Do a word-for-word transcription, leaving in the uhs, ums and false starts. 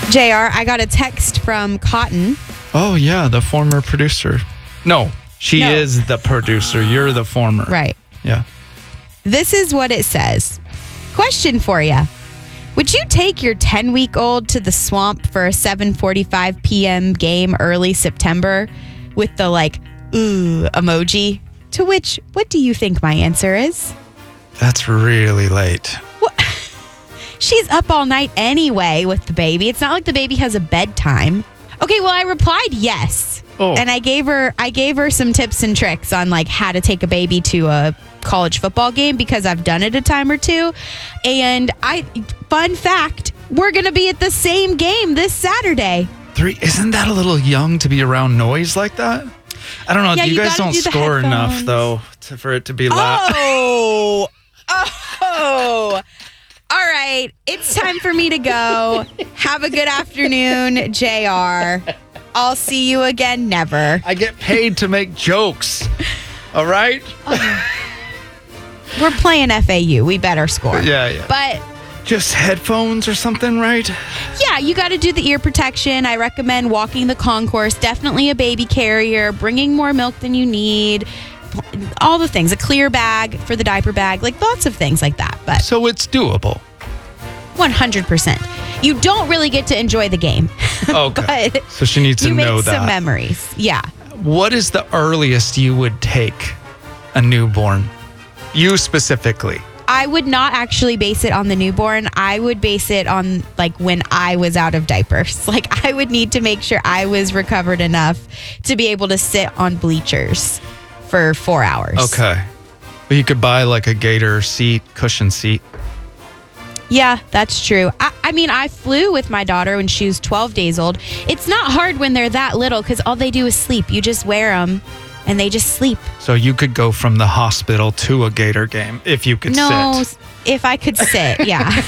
J R, I got a text from Cotton. Oh, yeah, the former producer. No, she No. is the producer. You're the former. Right. Yeah. This is what it says. Question for you. Would you take your ten-week-old to the swamp for a seven forty-five p.m. game early September with the, like, ooh emoji? To which, what do you think my answer is? That's really late. What? She's up all night anyway with the baby. It's not like the baby has a bedtime. Okay, well, I replied yes. Oh. And I gave her I gave her some tips and tricks on like how to take a baby to a college football game because I've done it a time or two. And I fun fact, we're going to be at the same game this Saturday. Three, isn't that a little young to be around noise like that? I don't know. Yeah, you, you guys gotta don't do the score enough, headphones. though, to, for it to be loud. Oh. Oh. All right. It's time for me to go. Have a good afternoon, J R. I'll see you again never. I get paid to make jokes. All right? We're playing F A U. We better score. Yeah, yeah. But Just headphones or something, right? yeah, you got to do the ear protection. I recommend walking the concourse. Definitely a baby carrier, bringing more milk than you need. All the things. A clear bag for the diaper bag. Like lots of things like that. But So it's doable. one hundred percent. You don't really get to enjoy the game. Okay. But So she needs to you make know some that. memories. Yeah. What is the earliest you would take a newborn? You specifically. I would not actually base it on the newborn. I would base it on like when I was out of diapers. Like I would need to make sure I was recovered enough to be able to sit on bleachers for four hours. Okay. But you could buy like a gator seat, cushion seat. Yeah, that's true. I, I mean, I flew with my daughter when she was twelve days old. It's not hard when they're that little because all they do is sleep. You just wear them and they just sleep. So you could go from the hospital to a gator game if you could No, sit. if I could sit, yeah.